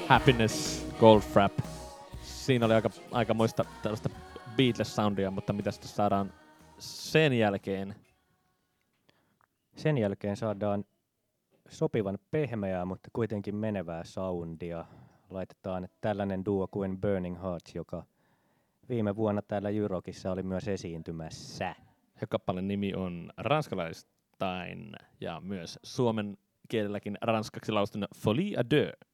Happiness, Goldfrapp. Siinä oli aika muista tällaista Beatles-soundia, mutta mitä sitten saadaan sen jälkeen? Sen jälkeen saadaan sopivan pehmeää, mutta kuitenkin menevää soundia. Laitetaan tällainen duo kuin Burning Hearts, joka viime vuonna täällä Jyrokissa oli myös esiintymässä. Ja kappaleen nimi on ranskalaistain ja myös suomen kielelläkin ranskaksi lausutuna Folie à deux.